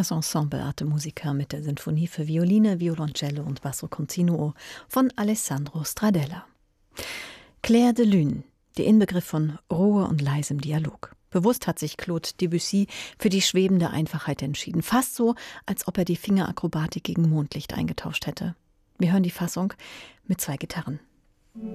Das Ensemble Arte Musica mit der Sinfonie für Violine, Violoncello und Basso Continuo von Alessandro Stradella. Clair de Lune, der Inbegriff von Ruhe und leisem Dialog. Bewusst hat sich Claude Debussy für die schwebende Einfachheit entschieden. Fast so, als ob er die Fingerakrobatik gegen Mondlicht eingetauscht hätte. Wir hören die Fassung mit 2 Gitarren.